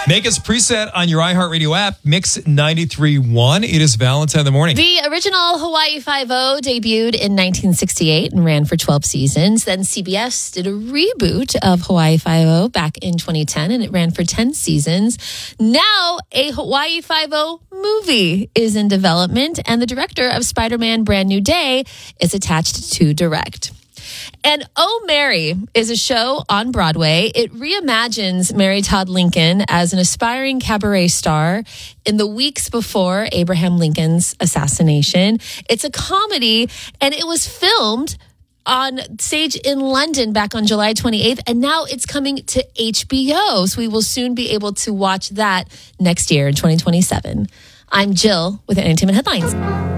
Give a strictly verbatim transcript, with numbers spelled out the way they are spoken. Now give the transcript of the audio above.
Make us preset on your iHeartRadio app, Mix ninety-three point one. It is Valentine in the morning. The original Hawaii Five-O debuted in nineteen sixty-eight and ran for twelve seasons. Then C B S did a reboot of Hawaii Five-O back in twenty ten, and it ran for ten seasons. Now, a Hawaii Five-O movie is in development, and the director of Spider-Man Brand New Day is attached to direct. And Oh, Mary is a show on Broadway. It reimagines Mary Todd Lincoln as an aspiring cabaret star in the weeks before Abraham Lincoln's assassination. It's a comedy, and it was filmed on stage in London back on July twenty-eighth, and now it's coming to H B O. So we will soon be able to watch that next year in twenty twenty-seven. I'm Jill with Entertainment Headlines.